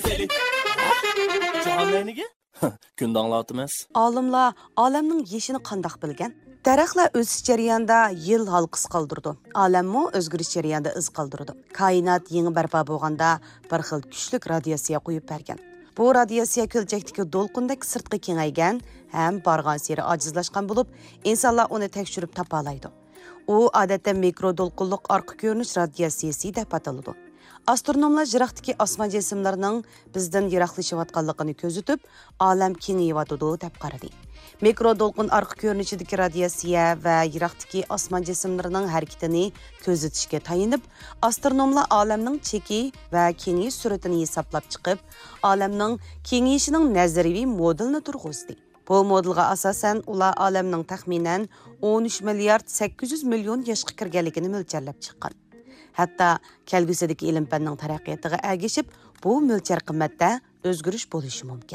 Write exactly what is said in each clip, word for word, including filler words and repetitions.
Canleniga? Kun danglatimiz. Olimlar olamning yeshini qandoq bilgan? Daraxtlar o'sish jarayonida yil halqis qoldirdi. Olammo o'zgarish jarayonida iz qoldirdi. Koinot yangi barpo bo'lganda bir xil kuchli radiatsiya qo'yib bergan. Bu radiatsiya kelajaqdagi to'lqindek sirtqi kengaygan ham borgan sari ojizlashgan bo'lib, insonlar uni tekshirib topa oladi. U odatda mikro to'lqinliq orqa ko'rinish radiatsiyasi deb ataladi. Astronomlar jiroqdagi osmon jismlarining bizdan yiroqlashayotganligini ko'zitib, olam kengayotdi deb qaradi. Mikro to'lqin orqa ko'rinishidagi radiatsiya va yiroqdagi osmon jismlarining harakatini ko'zitishga tayinib, astronomlar olamning cheki va kengayish sur'atini hisoblab chiqib, olamning kengayishining nazariy modelini turg'izdi. Bu modelga asosan ular olamning taxminan o'n uch milliard sakkiz yuz million yoshga kirganligini mo'ljarlab chiqqan. Hatto kelgusidagi ilm-fanning taraqqiyotiga ergashib, bu mo'ljar qimmatda o'zgarish bo'lishi mumkin.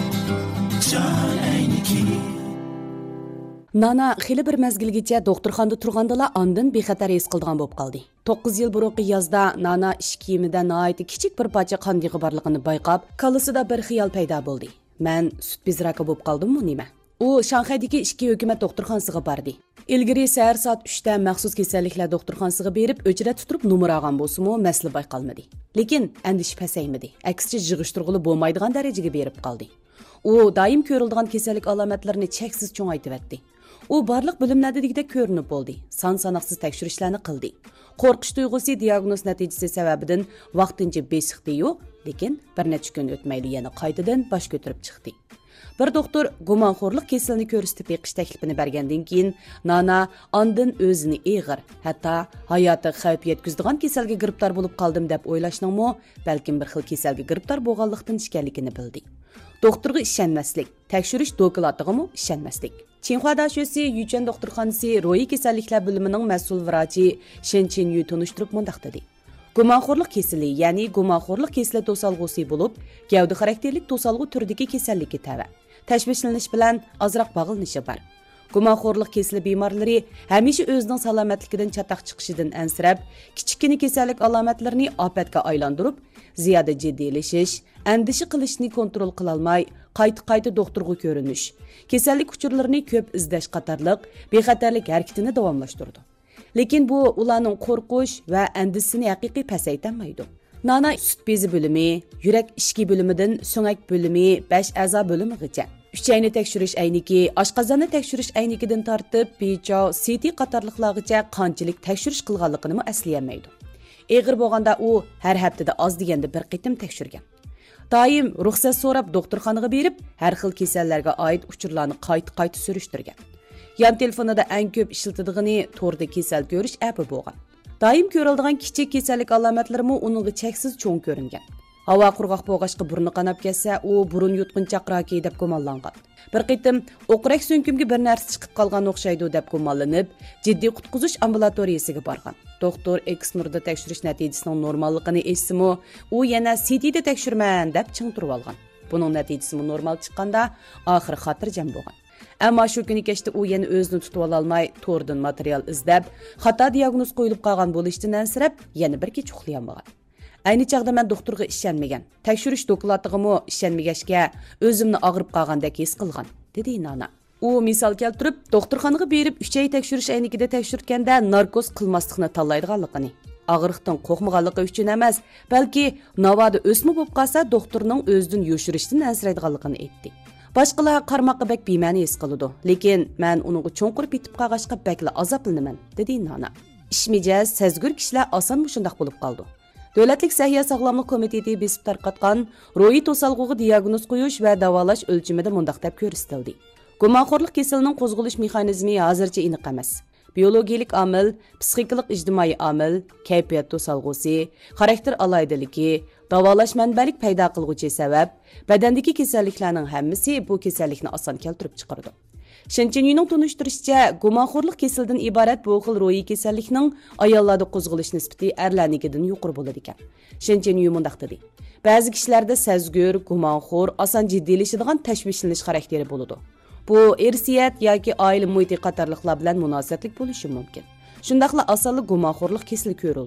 Nana xili bir mezgilgacha doktorxonada turgandala ondan bexatar his qilgan bo'lib qoldi. to'qqiz yil burungi yozda Nana ish kiyimida nihoyatda kichik bir parcha qon yig'i borligini bayqab, kalasida bir xiyol paydo bo'ldi. Men sut bezraki bo'lib qoldim-mi nima? U Shanxaydagi ikki hukumat doktorxonasiga bordi. Ilgari sahar soat uchda maxsus kasalliklar doktorxonasiga berib, o'chrat tutirib numar olgan bo'lsa-mu, masala bayqalmadi. Lekin andish pasaymadi. Aksicha jig'ishtirg'ili bo'lmaydigan darajaga berib qoldi. U doim ko'riladigan kasallik alomatlarini cheksiz cho'ngaytirdi. U barliq bilimlardagidek ko'rinib bo'ldi. Son-sanoqsiz tekshirishlarni qildi. Qo'rqish tuyg'usi diagnoz natijasi sababidan vaqtincha besiqdi-yu, lekin bir necha kun o'tmayli yana qaytadan bosh ko'tarib chiqdi. Bir doktor gumonxo'rlik kasalini ko'rsatib beqish taklifini bergandan keyin Nana ondan o'zini ig'ir, hatto hayoti xavf yetkazadigan kasalga giribtor bo'lib qoldim deb o'ylashning-mo, balkim bir xil kasalga giribtor bo'lganlikdan ekanligini bildi. Doktorga ishonmaslik, tekshirish doklatiga-mo ishonmaslik. Çinxuada şösi Yuchan doktorxonasi ro'yi kasalliklar bo'limining mas'ul vrachi Shen Chenyu tunishtirib mundaq dedi. Gumonxo'rlik kasali, ya'ni gumonxo'rlik kasali to'salg'usi bo'lib, gavda xarakterlik to'salg'u turidagi kasallikka tava. Tashvishlanish bilan ozroq bog'lanishi bor. Gumonxo'rlik kasali bemorlari hamisha o'zining salomatligidan chataq chiqishidan ansirab, kichikina kasallik alomatlarini ofatga aylantirib, ziyoda jiddiylashish, andishi qilishni kontrol qila olmay, qayta-qayta doktorga ko'rinish, kasallik uchurlarini ko'p izlash qatorliq bexatarlik harakatini davomlashtirdi. Lekin bu ularning qo'rqish va andisini haqiqiy pasaytirmaydi. Nana sut bezi bo'limi, yurak ishki bo'limidan so'ngak bo'limi, besh a'zo bo'limigacha, uchayni tekshirish ayniki, oshqozonni tekshirish aynikidan tortib, picho, C T qatorliqlargacha qanchalik tekshirish qilganligini aslayolmaydi. Eg'ir bo'lganda u har haftada oz deganda bir qitim tekshirgan. Doim ruxsat so'rab doktorxonaga berib, har xil kasallarga oid uchurlarni qayta-qayta surishtirgan. Yan telefonida eng ko'p ishlatiladiğini to'rda kasal ko'rish api bo'lgan. Doim ko'riladigan kichik kasallik alomatlarimi uningga cheksiz cho'ng ko'ringan. Havo qurg'oq bo'lg'achqa burni qanab kelsa, u burun yutqinchoq raki deb gumonlangan. Bir qitim o'qirak so'nkimga bir narsa chiqib qolgan o'xshaydi deb gumonlanib, jiddiy qutqizish ambulatoriyasiga borgan. Doktor X-nurda tekshirish natijasining normalligini eshitsa-mu, u yana C T'da tekshirman deb ching turib olgan. Buning natijasi normal chiqqanda, oxiri xotirjam bo'lgan. Ammo shu kuni kechda u yana o'zini tutib ola olmay, to'rdan material izlab, xato diagnoz qo'yilib qolgan bo'lishdan ansirab, yana bir kech uxlayolmagan. Ayni chaqda men doktorga ishonmagan. Tekshirish doklatiga-mo ishonmagachga, o'zimni og'rib qolgandek his qilgan, dedi Nana. U misol keltirib, doktorxonaga berib uch oy tekshirish aynikida tekshirganda narkoz qilmaslikni tanlaydiganligini, og'riqdan qo'rqmaganligi uchun emas, balki navoda o'sma bo'lib qolsa, doktorning o'zidan yo'shirishdan ansiraydiganligini aytdi. Boshqalar qarmoqqa bek bema'ni his qiladi, lekin men uning cho'nqir bitib qolg'achqa bekla azoblanaman, dedi Nana. Ishmijaz, sezgur kishilar oson shundoq bo'lib qoldi. Davlatlik Sahya sog'lomlik komiteti besib tarqatgan ro'yi to'salg'uga diagnoz qo'yish va davolash o'lchimida mundaq deb ko'rsatildi. Gumonxo'rlik kasalining qo'zg'alish mexanizmi hozircha aniq emas. Biologik omil, psixikalik ijtimoiy omil, kayfiyat to'salg'usi, xarakter alaydaligi, davolash manbalik paydo qilguvchi sabab, badandagi kasalliklarning hammasi bu kasallikni oson keltirib chiqardi. Shenchenyuning tunishtirishicha, gumonxo'rlik kasalidan iborat bu xil ro'yi kasallikning ayollarda qo'zg'alish nisbati erlarnikidan yuqori bo'ladi ekan. Shenchenyu mundaq dedi. Ba'zi kishilarda sezgur, gumonxo'r, oson jiddiylashadigan tashvishlanish xarakteri bo'ladi. Bu irsiyat yoki oila muhiti qatorliqlar bilan munosabatlik bo'lishi mumkin. Shundaqla osonlik gumonxo'rlik kasali ko'rildi.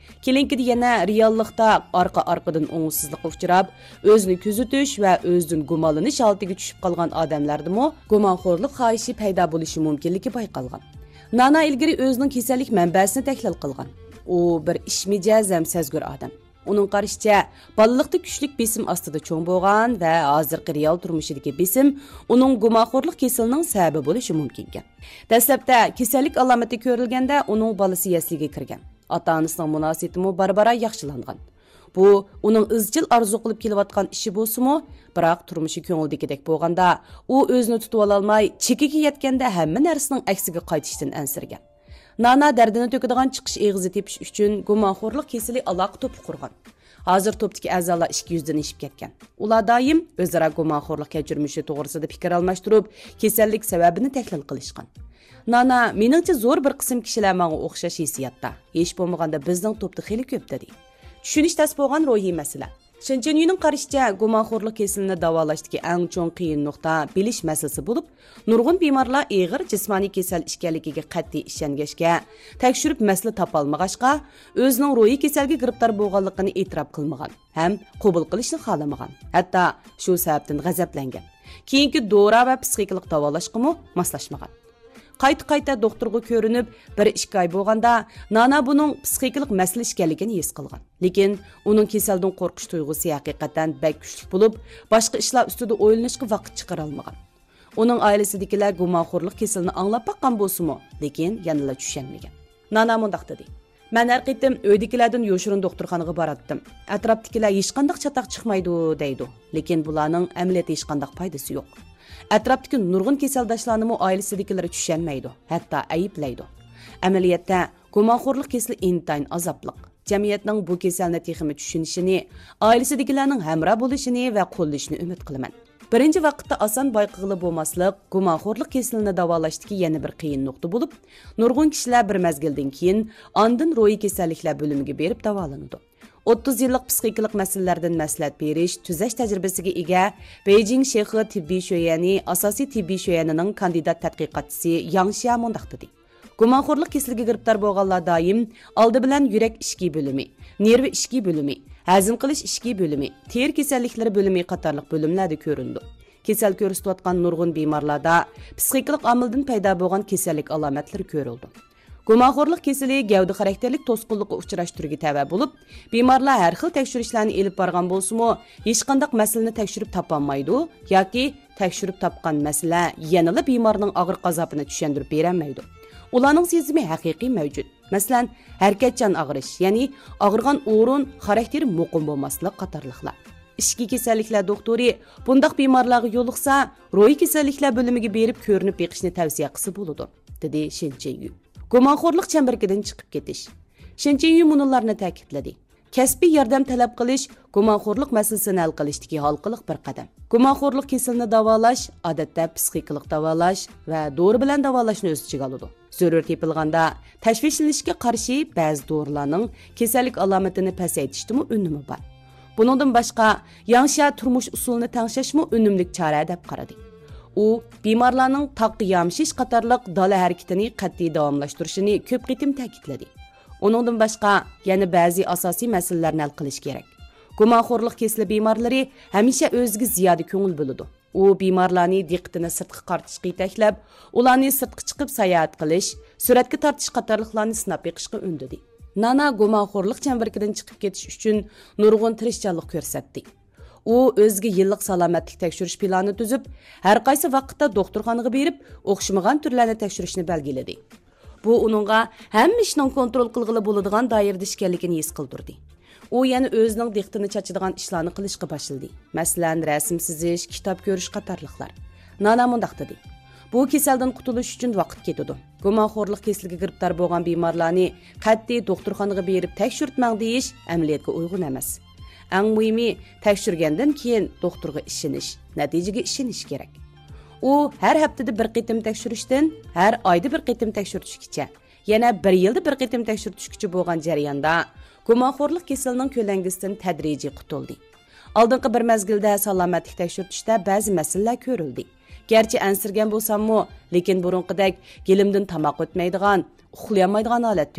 Kelinkida yana reallikda arqa-arqadan o'ngsizlikqa uchrab, o'zini kuzatish va o'zidan gumonlanish holatiga tushib qolgan odamlardami gumonxo'rlik xohishi paydo bo'lishi mumkinligi bayqalgan. Nana ilgari o'zining kasallik manbasini tahlil qilgan. U bir ishmijaz ham sezgur odam. Uning qarashicha, bolalikda kuchlik besim ostida cho'ng bo'lgan va hozirgi real turmushidagi besim uning gumonxo'rlik kasalining sababi bo'lishi mumkin ekan. Dastlabda kasallik alomati ko'rilganda uning bolasi yasliga kirgan. Ota-onasining munosabati barbara yaxshilangan. Bu uning izchil arzu qilib kelayotgan ishi bo'lsa-mu, biroq turmushi ko'ngildagidek bo'lganda, u o'zini tutib ola olmay, chekiga yetganda hamma narsaning aksiga qaytishdan ansirgan. Nana dardini to'kadigan chiqish eg'izi tepish uchun gumonxo'rlik kasali aloqa to'pi qurgan. Hozir to'pdagi a'zolar ikki yuzdan ishib ketgan. Ular doim o'zaro gumonxo'rlik kechirmishi to'g'risida fikr almashtirib, kasallik sababini tahlil qilishgan. Nana, meningcha zo'r bir qism kishilar menga o'xshash hissiyotda. Hech bo'lmaganda bizning to'pda xili ko'p dedi. Tushunish tas bo'lgan ruhiy masala. Shinchinyuning qarashicha, gumonxo'rlik kasalini davolashdagi eng cho'ng qiyin nuqta bilish masalasi bo'lib, nurg'un bemorlar og'ir jismoniy kasal ekanligiga qat'iy ishongashga, tekshirib masala topolmag'achqa, o'zining ruhiy kasalga giribtor bo'lganligini e'tirof qilmagan, ham qabul qilishni xohlamagan. Hatto shu sababdan g'azablangan. Keyingi dora va psixikalik davolashga moslashmagan. Qayta-qayta doktorga ko'rinib, bir ikki oy bo'lganda, Nana buning psixikalik masala ekanligini his qilgan. Lekin uning kasaldan qo'rqish tuyg'usi haqiqatan bak kuchli bo'lib, boshqa ishlar ustida o'ylanishga vaqt chiqara olmagan. Uning oilasidagilar gumonxo'rlik kasalini anglab baqqan bo'lsa-mu, lekin yanada tushunmagan. Nana mundaq dedi: "Men har qitim uydagilardan yoshirin doktorxonaga boratdim. Atrofdagilar hech qanday chataq chiqmaydi" deydi. Lekin bularning amaliyotda hech qanday foydasi yo'q. Atrofdagi nurg'un kasaldoshlarni oilasidagilar tushunmaydi, hatto ayiblaydi. Amaliyotda gumonxo'rlik kasali intayin azobli. Jamiyatning bu kasalni texmi tushunishini, oilasidagilarning hamroh bo'lishini va qo'llashini umid qilaman. Birinchi vaqtda oson bayqig'ili bo'lmaslik gumonxo'rlik kasalini davolashdagi yana bir qiyin nuqta bo'lib, nurg'un kishilar bir mezgildan keyin ondan ruhiy kasalliklar bo'limiga berib davolanadi. o'ttiz yillik psixikalik masalalardan maslahat berish, tuzash tajribasiga ega Beijing Shexi tibbiy sho'yani, asosiy tibbiy sho'yanining kandidat tadqiqotchisi Yang Xia mundaq dedi: "Gumonxo'rlik kasaliga giribtor bo'lganlar doim oldi bilan yurak ishki bo'limi, nervi ishki bo'limi, hazm qilish ishki bo'limi, teri kasalliklari bo'limi qatorliq bo'limlarda ko'rindi. Kasal ko'rsatayotgan nurg'un bemorlarda psixikalik omildan paydo bo'lgan kasallik alomatlari ko'rildi. Gumonxo'rlik kasali gavda xarakterlik to'sqinlikqa uchrash turiga tava bo'lib, bemorlar har xil tekshirishlarni elib borgan bo'lsa-mu, hech qanday masalani tekshirib topolmaydi yoki tekshirib topgan masala yanada bemorning og'ir azobini tushuntirib berolmaydi. Ularning sezimi haqiqiy mavjud. Masalan, harakatchan og'rish, ya'ni og'irgan o'rin xarakteri muqim bo'lmaslik qatorliqlar. Ishki kasalliklar doktori bundaq bemorlarga yo'liqsa, ruhiy kasalliklar bo'limiga berib ko'rinib beqishni tavsiya qilsa bo'ladi, dedi Shinchiyu. Gumonxo'rlik chambarkidan chiqib ketish. Shinchiyu munullarni ta'kidladi. Kasbiy yordam talab qilish gumonxo'rlik masalasini hal qilishdagi halqiliq bir qadam. Gumonxo'rlik kasalini davolash odatda psixikalik davolash va dori bilan davolashni o'z ichiga oladi. Zarur tepilganda tashvishlanishga qarshi ba'zi dorilarning kasallik alomatini pasaytishdimi unumi bor. Buningdan boshqa yangi turmush usulini tangshashmi unumli chora deb qaradi. U bemorlarning taqqa yamshish qatorliq dala harakatini qat'iy davomlashtirishini ko'p qitim ta'kidladi. Uningdan boshqa yana ba'zi asosiy masalalarni hal qilish kerak. Gumonxo'rlik kasali bemorlari hamisha o'ziga ziyoda ko'ngil bo'ladi. U bemorlarning diqqatini sirtqa qartishga yetaklab, ularni sirtqa chiqib sayohat qilish, suratga tortish qatorliqlarni sinab beqishga undadi. Nana gumonxo'rlik chambarkidan chiqib ketish uchun nurg'un tirishchanlik ko'rsatdi. U o'ziga yillik salomatlik tekshirish planini tuzib, har qaysi vaqtda doktorxonaga berib, o'xshamagan turlarni tekshirishni belgiladi. Bu uningga hamma ishning kontrol qilg'ili bo'ladigan doirada ekanligini his qildirdi. U yana o'zining diqqatini chachadigan ishlarni qilishga boshladi. Masalan, rasm chizish, kitob ko'rish qatorliqlar. Nana mundaq dedi: "Bu kasaldan qutulish uchun vaqt ketadi. Gumonxo'rlik kasaliga giribtor bo'lgan bemorlarni qat'iy doktorxonaga berib tekshirtmang deyish amaliyotga uyg'un emas. Eng muhimi, tekshirgandan keyin doktorga ishonish, natijaga ishonish kerak." U har haftada bir qitim tekshirishdan har oyda bir qitim tekshirishgacha, yana bir yilda bir qitim tekshirishgacha bo'lgan jarayonda gumonxo'rlik kasalining ko'langisidan tadrijiy qutuldi. Oldingi bir mezgilda salomatlik tekshirishda ba'zi masalalar ko'rildi. Gerçi ansirgan bo'lsam-mu, lekin burunqidek gelimdan tamoq o'tmaydigan, uxlayolmaydigan holat tugadi.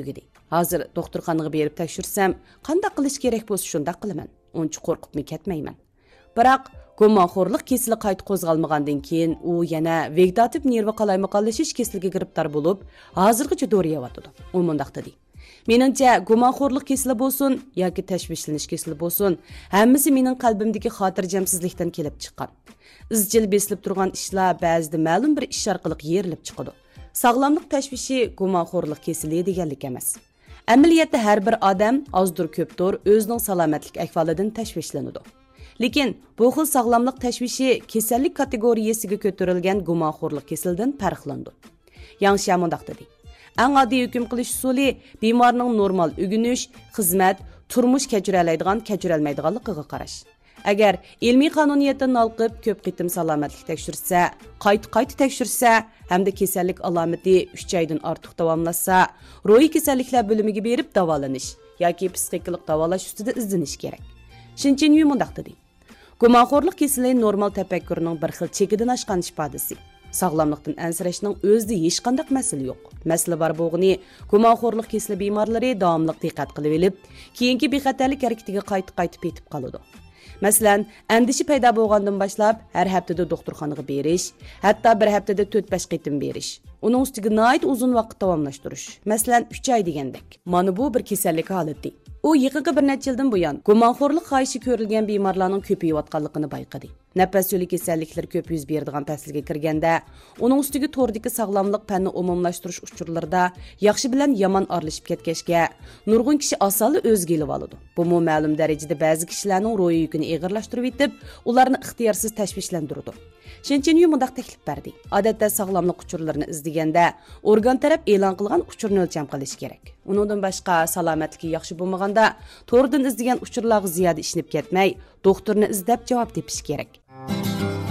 Hozir doktorxonaga berib tekshirsam, qanday qilish kerak bo'lsa shunday qilaman. Uncha qo'rqibmi ketmayman. Biroq gumonxo'rlik kesili qayta qo'zg'almagandan keyin u yana vegetativ nervi qalaymaganlashish kesiliga giribdor bo'lib, hozirgacha do'riyapti. U mundaq dedi. Meningcha gumonxo'rlik kesili bo'lsin yoki tashvishlanish kesili bo'lsin, hammasi mening qalbimdagi xotirjamsizlikdan kelib chiqqan. Izchil besilib turgan ishlar ba'zida ma'lum bir ish orqali yerilib chiqadi. Sog'lomlik tashvishi gumonxo'rlik kesili deganlik emas. Amaliyotda har bir odam ozdir ko'pdir o'zining salomatlik ahvolidan tashvishlanadi. Lekin bu xil sog'lomlik tashvishi kasallik kategoriyasiga ko'tarilgan gumonxo'rlik kesilidan farqlanadi. Yangsha mundaq dedi. Eng oddiy hukm qilish usuli bemorning normal o'g'inish, xizmat, turmush kechira oladigan, kechira olmaydiganligiga qarash. Agar ilmiy qonuniyatdan nolqib ko'p qitim salomatlik tekshirsa, qayta-qayta tekshirsa, hamda kasallik alomati uch oydan ortiq davomlashsa, ruhiy kasalliklar bo'limiga berib davolanish yoki psixikalik davolash ustida izlanish kerak. Shinchini mundaq dedi. Gumonxo'rlik kesili normal tafakkurning bir xil chekidan oshgan ifodasi. Sog'lomlikdan ansirashning o'zida hech qanday masala yo'q. Masala bor bo'lg'ini gumonxo'rlik kesili bemorlari davomli diqqat qilib olib, keyingi bexatarlik harakatiga qayta-qaytib yetib qoladi. Masalan, andishi paydo bo'lgandan boshlab har haftada doktorxonaga berish, hatto bir haftada to'rt besh qitim berish. Uning ustiga nihoyat uzun vaqt davomlashtirish. Masalan, uch oy degandek. Mana bu bir kasallik holati. U yaqinqi bir necha yildan buyon gumonxo'rlik xohishi ko'rilgan bemorlarning ko'payayotganligini bayqadi. Nafas yo'li kasalliklari ko'p yuz beradigan faslga kirganda, uning ustiga to'rdagi sog'lomlik fanni umumlashtirish uchurlarida yaxshi bilan yomon aralashib ketgachga, nurg'un kishi osonli o'zga elib oladi. Bu mu ma'lum darajada ba'zi kishilarning ro'yi yukini og'irlashtirib etib, ularni ixtiyorsiz tashvishlantiradi. Shinchini mundaq taklif berdi. Odatda sog'lomlik uchurlarini izlaganda, organ taraf e'lon qilgan uchurni o'lcham qilish kerak. Uningdan boshqa salomatligi yaxshi bo'lmaganda, to'g'ridan izlagan uchurlarga ziyoda ishinib ketmay, doktorni izlab javob tepish kerak.